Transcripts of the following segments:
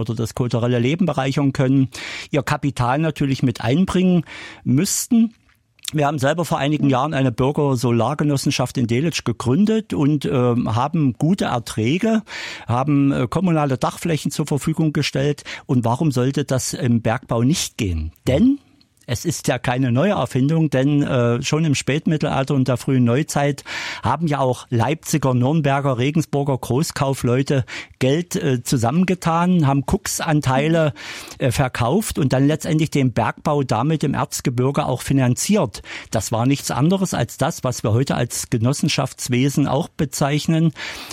oder das kulturelle Leben bereichern können, ihr Kapital natürlich mit einbringen müssten. Wir haben selber vor einigen Jahren eine Bürgersolargenossenschaft in Delitzsch gegründet und haben gute Erträge, haben kommunale Dachflächen zur Verfügung gestellt. Und warum sollte das im Bergbau nicht gehen? Denn es ist ja keine neue Erfindung, denn schon im Spätmittelalter und der frühen Neuzeit haben ja auch Leipziger, Nürnberger, Regensburger Großkaufleute Geld zusammengetan, haben Koks-Anteile verkauft und dann letztendlich den Bergbau damit im Erzgebirge auch finanziert. Das war nichts anderes als das, was wir heute als Genossenschaftswesen auch bezeichnen.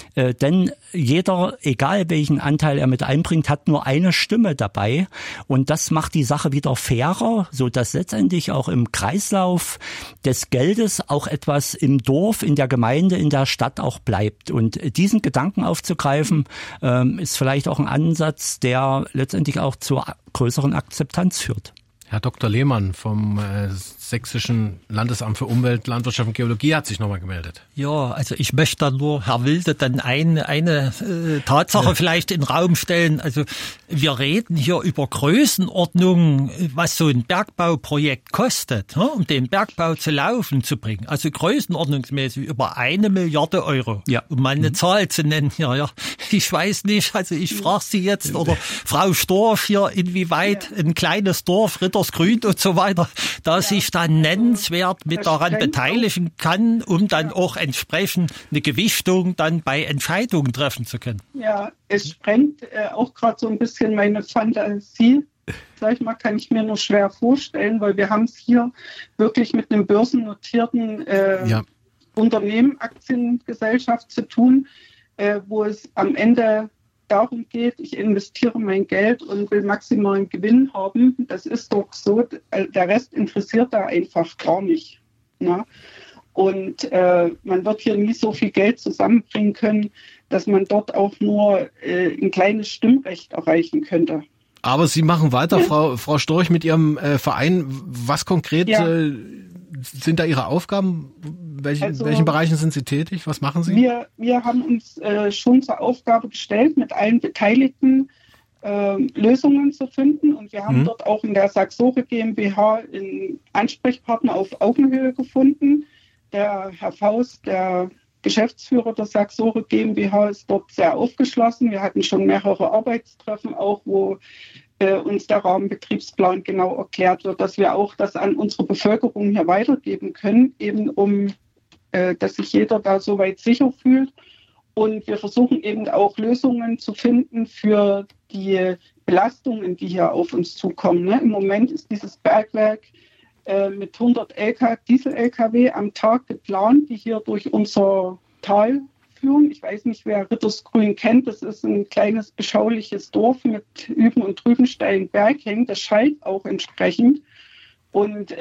Denn jeder, egal welchen Anteil er mit einbringt, hat nur eine Stimme dabei. Und das macht die Sache wieder fairer, so dass letztendlich auch im Kreislauf des Geldes auch etwas im Dorf, in der Gemeinde, in der Stadt auch bleibt. Und diesen Gedanken aufzugreifen, ist vielleicht auch ein Ansatz, der letztendlich auch zur größeren Akzeptanz führt. Herr Dr. Lehmann vom Sächsischen Landesamt für Umwelt, Landwirtschaft und Geologie hat sich nochmal gemeldet. Ja, also ich möchte da nur, Herr Wilde, dann eine Tatsache vielleicht in den Raum stellen. Also wir reden hier über Größenordnungen, was so ein Bergbauprojekt kostet, um den Bergbau zu laufen zu bringen. Also größenordnungsmäßig über 1 Milliarde Euro. Ja. Um mal eine Zahl zu nennen hier, ja. Ich weiß nicht, also ich frage Sie jetzt oder Frau Storff hier, inwieweit ein kleines Dorf, Rittersgrün und so weiter, da sich dann nennenswert mit daran beteiligen kann, um dann auch entsprechend eine Gewichtung dann bei Entscheidungen treffen zu können. Ja, es sprengt auch gerade so ein bisschen meine Fantasie. Sag ich mal, kann ich mir nur schwer vorstellen, weil wir haben es hier wirklich mit einem börsennotierten Unternehmen, Aktiengesellschaft zu tun, wo es am Ende darum geht, ich investiere mein Geld und will maximalen Gewinn haben. Das ist doch so, der Rest interessiert da einfach gar nicht. Ne? Und man wird hier nie so viel Geld zusammenbringen können, dass man dort auch nur ein kleines Stimmrecht erreichen könnte. Aber Sie machen weiter, Frau Storch, mit Ihrem Verein. Was konkret sind da Ihre Aufgaben? In welchen Bereichen sind Sie tätig? Was machen Sie? Wir haben uns schon zur Aufgabe gestellt, mit allen Beteiligten Lösungen zu finden. Und wir haben dort auch in der Saxore GmbH einen Ansprechpartner auf Augenhöhe gefunden. Der Herr Faust, der Geschäftsführer der Saxore GmbH, ist dort sehr aufgeschlossen. Wir hatten schon mehrere Arbeitstreffen auch, wo uns der Rahmenbetriebsplan genau erklärt wird, dass wir auch das an unsere Bevölkerung hier weitergeben können, eben dass sich jeder da soweit sicher fühlt. Und wir versuchen eben auch Lösungen zu finden für die Belastungen, die hier auf uns zukommen. Ne? Im Moment ist dieses Bergwerk mit 100 Diesel-LKW am Tag geplant, die hier durch unser Tal führen. Ich weiß nicht, wer Rittersgrün kennt. Das ist ein kleines, beschauliches Dorf mit üben und drüben steilen Berghängen. Das schallt auch entsprechend. Und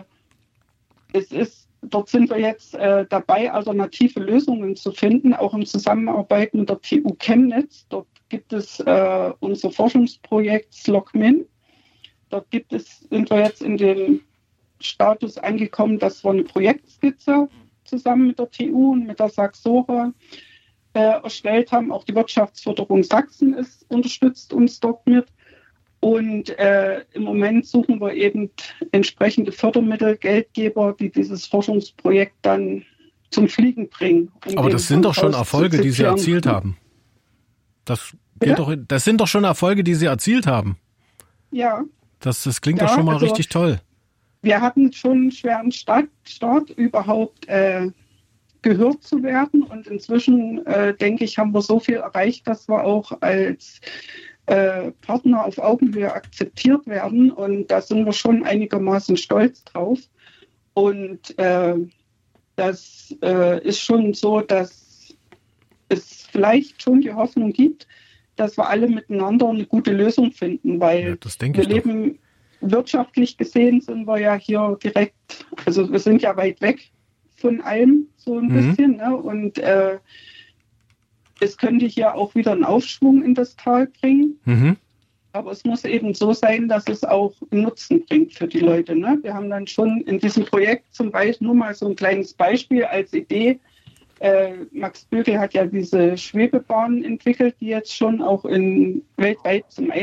dort sind wir jetzt dabei, alternative Lösungen zu finden, auch in Zusammenarbeit mit der TU Chemnitz. Dort gibt es unser Forschungsprojekt SLOCMIN. Dort sind wir jetzt in dem Status angekommen, dass wir eine Projektskizze zusammen mit der TU und mit der Saxore erstellt haben. Auch die Wirtschaftsförderung Sachsen unterstützt uns dort mit. Und im Moment suchen wir eben entsprechende Fördermittel, Geldgeber, die dieses Forschungsprojekt dann zum Fliegen bringen. Aber das sind doch schon Erfolge, die Sie erzielt haben. Das sind doch schon Erfolge, die Sie erzielt haben. Ja. Das klingt doch schon mal richtig toll. Wir hatten schon einen schweren Start überhaupt gehört zu werden. Und inzwischen, denke ich, haben wir so viel erreicht, dass wir auch als Partner auf Augenhöhe akzeptiert werden. Und da sind wir schon einigermaßen stolz drauf. Und das ist schon so, dass es vielleicht schon die Hoffnung gibt, dass wir alle miteinander eine gute Lösung finden, weil wir leben wirtschaftlich gesehen, sind wir ja hier direkt, also wir sind ja weit weg von allem so ein bisschen, ne? Und es könnte hier auch wieder einen Aufschwung in das Tal bringen, aber es muss eben so sein, dass es auch einen Nutzen bringt für die Leute, ne? Wir haben dann schon in diesem Projekt zum Beispiel nur mal so ein kleines Beispiel als Idee. Max Bögel hat ja diese Schwebebahnen entwickelt, die jetzt schon auch weltweit zum Einsatz